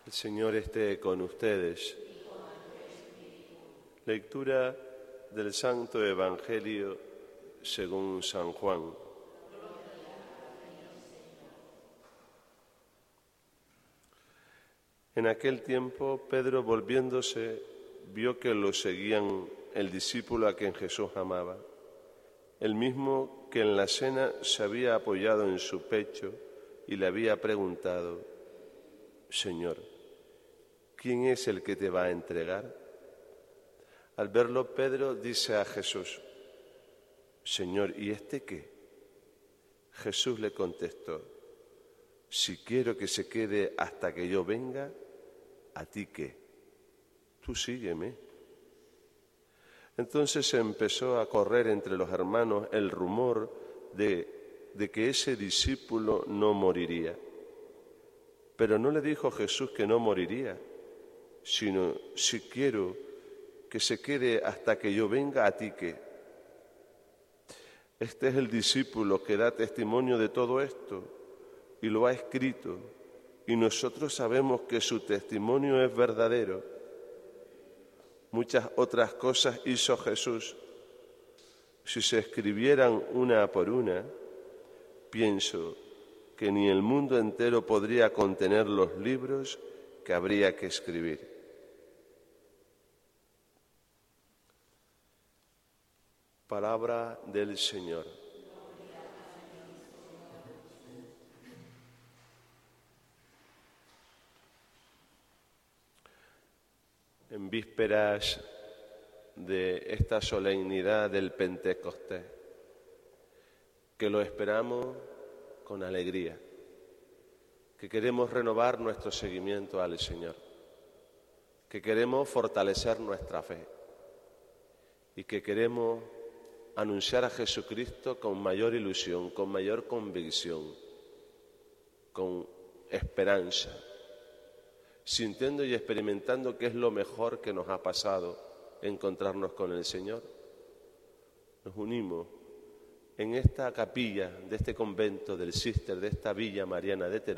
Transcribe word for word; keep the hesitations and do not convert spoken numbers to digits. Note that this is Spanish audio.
El Señor esté con ustedes. Lectura del Santo Evangelio según San Juan. En aquel tiempo, Pedro, volviéndose, vio que lo seguían el discípulo a quien Jesús amaba, el mismo que en la cena se había apoyado en su pecho y le había preguntado: Señor, ¿quién es el que te va a entregar? Al verlo, Pedro dice a Jesús: Señor, ¿y este qué? Jesús le contestó: Si quiero que se quede hasta que yo venga, ¿a ti qué? Tú sígueme. Entonces empezó a correr entre los hermanos el rumor de, de que ese discípulo no moriría. Pero no le dijo Jesús que no moriría, sino: si quiero que se quede hasta que yo venga, ¿a ti qué? Este es el discípulo que da testimonio de todo esto y lo ha escrito, y nosotros sabemos que su testimonio es verdadero. Muchas otras cosas hizo Jesús. Si se escribieran una por una, pienso que ni el mundo entero podría contener los libros que habría que escribir. Palabra del Señor. En vísperas de esta solemnidad del Pentecostés, que lo esperamos con alegría, que queremos renovar nuestro seguimiento al Señor, que queremos fortalecer nuestra fe y que queremos anunciar a Jesucristo con mayor ilusión, con mayor convicción, con esperanza, sintiendo y experimentando que es lo mejor que nos ha pasado encontrarnos con el Señor. Nos unimos en esta capilla de este convento del Císter, de esta Villa Mariana de Teror,